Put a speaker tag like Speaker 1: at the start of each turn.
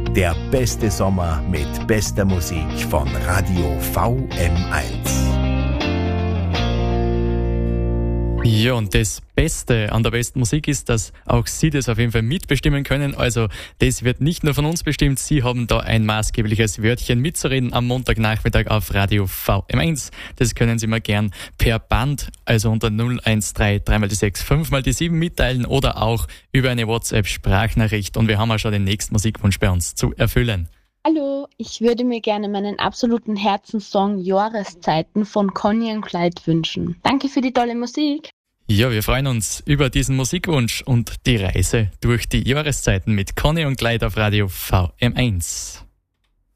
Speaker 1: Der beste Sommer mit bester Musik von Radio VM1.
Speaker 2: Ja, und das Beste an der besten Musik ist, dass auch Sie das auf jeden Fall mitbestimmen können. Also das wird nicht nur von uns bestimmt. Sie haben da ein maßgebliches Wörtchen mitzureden am Montagnachmittag auf Radio VM1. Das können Sie mir gern per Band, also unter 013 3 mal die 6, 5 mal die 7 mitteilen oder auch über eine WhatsApp-Sprachnachricht. Und wir haben auch schon den nächsten Musikwunsch bei uns zu erfüllen.
Speaker 3: Hallo, ich würde mir gerne meinen absoluten Herzenssong Jahreszeiten von Conny und Clyde wünschen. Danke für die tolle Musik.
Speaker 2: Ja, wir freuen uns über diesen Musikwunsch und die Reise durch die Jahreszeiten mit Conny und Clyde auf Radio VM1.